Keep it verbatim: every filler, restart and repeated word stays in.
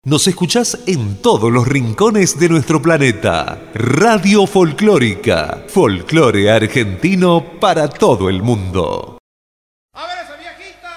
Nos escuchás en todos los rincones de nuestro planeta. Radio Folclórica. Folclore argentino para todo el mundo.